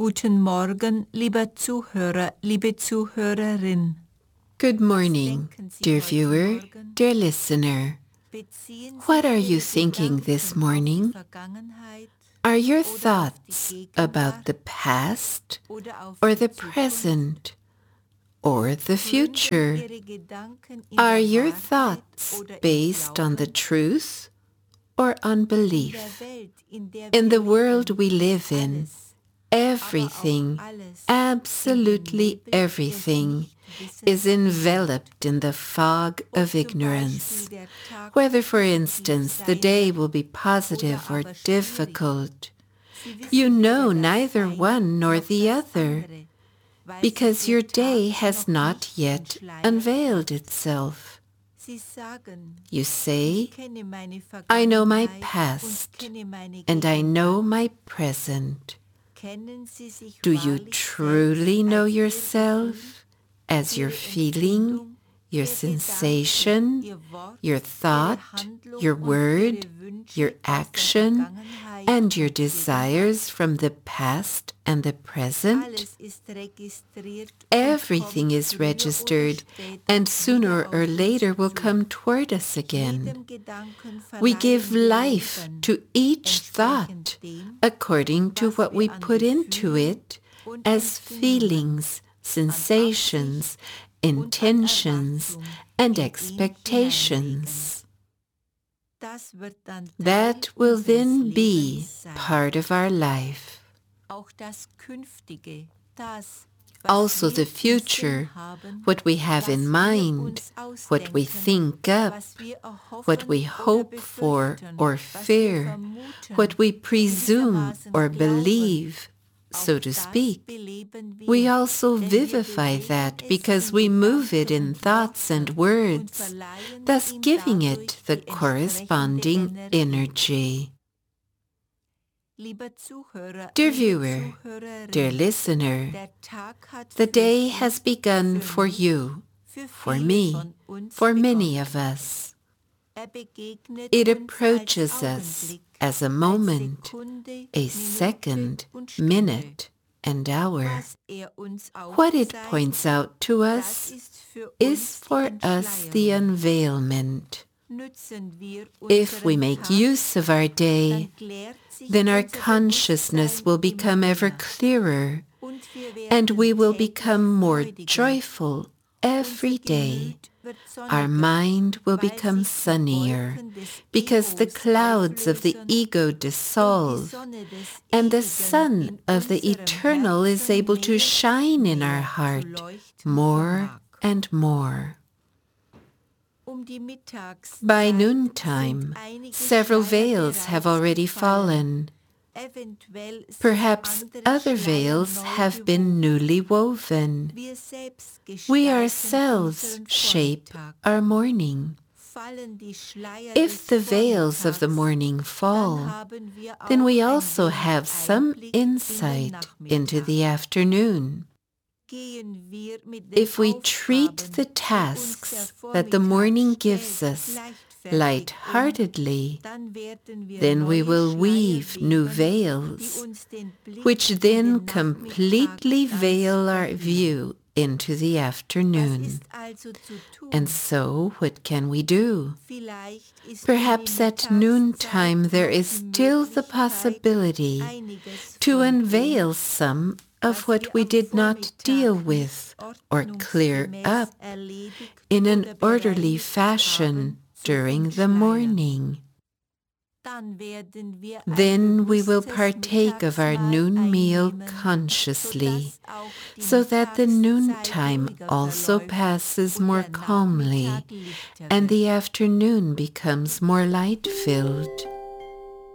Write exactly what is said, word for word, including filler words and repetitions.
Guten Morgen, lieber Zuhörer, liebe Zuhörerin. Good morning, dear viewer, dear listener. What are you thinking this morning? Are your thoughts about the past, or the present, or the future? Are your thoughts based on the truth or on belief? In the world we live in, everything, absolutely everything, is enveloped in the fog of ignorance. Whether, for instance, the day will be positive or difficult, you know neither one nor the other, because your day has not yet unveiled itself. You say, I know my past, and I know my present. Do you truly know yourself as your feeling, your sensation, your thought, your word, your action, and your desires from the past and the present? Everything is registered, and sooner or later will come toward us again. We give life to each thought according to what we put into it as feelings, sensations, intentions, and expectations. That will then be part of our life. Also the future, what we have in mind, what we think up, what we hope for or fear, what we presume or believe, so to speak. We also vivify that because we move it in thoughts and words, thus giving it the corresponding energy. Dear viewer, dear listener, the day has begun for you, for me, for many of us. It approaches us as a moment, a second, minute, and hour. What it points out to us is for us the unveilment. If we make use of our day, then our consciousness will become ever clearer, and we will become more joyful every day. Our mind will become sunnier, because the clouds of the ego dissolve, and the sun of the eternal is able to shine in our heart more and more. By noontime, several veils have already fallen. Perhaps other veils have been newly woven. We ourselves shape our morning. If the veils of the morning fall, then we also have some insight into the afternoon. If we treat the tasks that the morning gives us light-heartedly, then we will weave new veils, which then completely veil our view into the afternoon. And so, what can we do? Perhaps at noontime there is still the possibility to unveil some of what we did not deal with or clear up in an orderly fashion during the morning. Then we will partake of our noon meal consciously, so that the noontime also passes more calmly, and the afternoon becomes more light-filled.